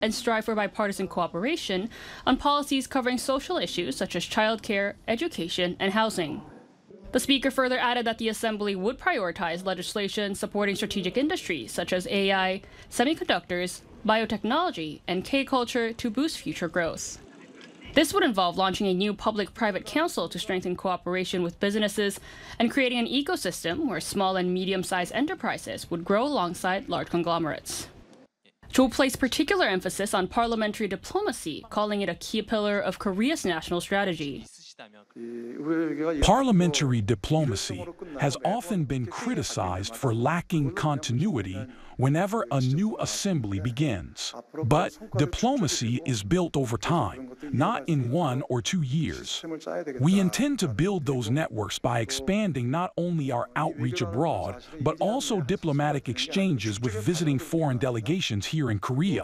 and strive for bipartisan cooperation on policies covering social issues such as childcare, education, and housing. The speaker further added that the assembly would prioritize legislation supporting strategic industries such as AI, semiconductors, biotechnology, and K-culture to boost future growth. This would involve launching a new public-private council to strengthen cooperation with businesses and creating an ecosystem where small and medium-sized enterprises would grow alongside large conglomerates. Cho placed particular emphasis on parliamentary diplomacy, calling it a key pillar of Korea's national strategy. Parliamentary diplomacy has often been criticized for lacking continuity whenever a new assembly begins. But diplomacy is built over time, not in 1 or 2 years. We intend to build those networks by expanding not only our outreach abroad, but also diplomatic exchanges with visiting foreign delegations here in Korea.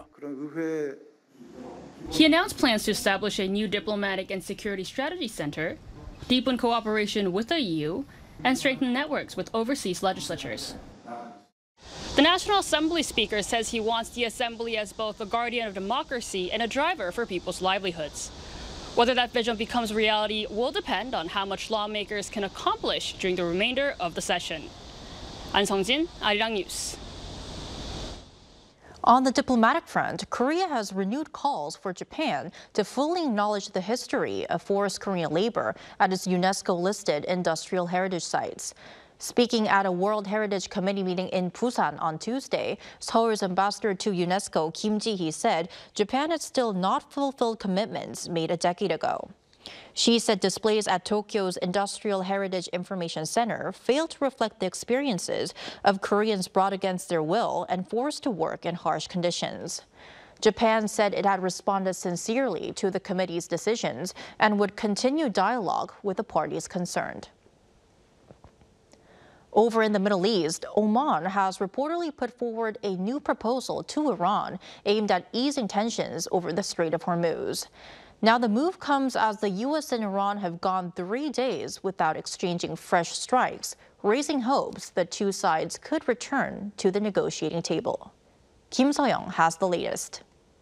He announced plans to establish a new diplomatic and security strategy center, deepen cooperation with the EU, and strengthen networks with overseas legislatures. The National Assembly Speaker says he wants the Assembly as both a guardian of democracy and a driver for people's livelihoods. Whether that vision becomes reality will depend on how much lawmakers can accomplish during the remainder of the session. An Sung-jin, Arirang News. On the diplomatic front, Korea has renewed calls for Japan to fully acknowledge the history of forced Korean labor at its UNESCO-listed industrial heritage sites. Speaking at a World Heritage Committee meeting in Busan on Tuesday, Seoul's ambassador to UNESCO, Kim Ji-hee, said Japan had still not fulfilled commitments made a decade ago. She said displays at Tokyo's Industrial Heritage Information Center failed to reflect the experiences of Koreans brought against their will and forced to work in harsh conditions. Japan said it had responded sincerely to the committee's decisions and would continue dialogue with the parties concerned. Over in the Middle East, Oman has reportedly put forward a new proposal to Iran aimed at easing tensions over the Strait of Hormuz. Now, the move comes as the U.S. and Iran have gone 3 days without exchanging fresh strikes, raising hopes that two sides could return to the negotiating table. Kim So-young has the latest.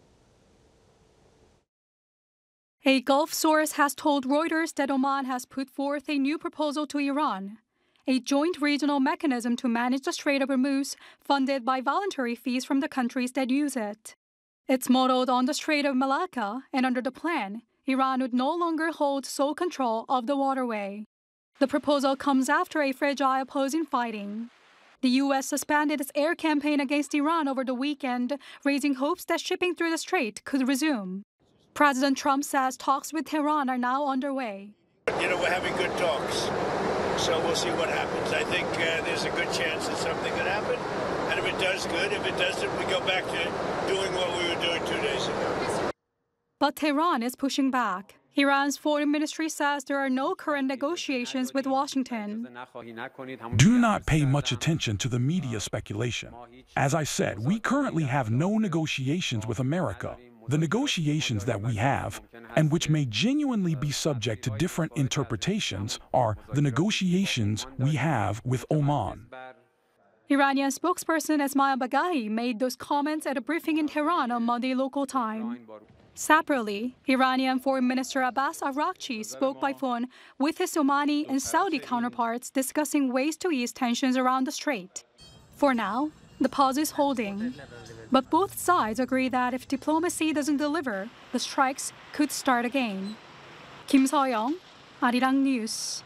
A Gulf source has told Reuters that Oman has put forth a new proposal to Iran, a joint regional mechanism to manage the Strait of Hormuz funded by voluntary fees from the countries that use it. It's modeled on the Strait of Malacca, and under the plan, Iran would no longer hold sole control of the waterway. The proposal comes after a fragile opposing fighting. The U.S. suspended its air campaign against Iran over the weekend, raising hopes that shipping through the strait could resume. President Trump says talks with Tehran are now underway. We're having good talks, so we'll see what happens. I think there's a good chance that something could happen. And if it does, good. If it doesn't, we go back to doing what we were doing 2 days ago. But Tehran is pushing back. Iran's foreign ministry says there are no current negotiations with Washington. Do not pay much attention to the media speculation. As I said, we currently have no negotiations with America. The negotiations that we have, and which may genuinely be subject to different interpretations, are the negotiations we have with Oman. Iranian spokesperson Esmail Bagaei made those comments at a briefing in Tehran on Monday local time. Separately, Iranian Foreign Minister Abbas Araghchi spoke by phone with his Omani and Saudi counterparts discussing ways to ease tensions around the strait. For now, the pause is holding. But both sides agree that if diplomacy doesn't deliver, the strikes could start again. Kim So-young, Arirang News.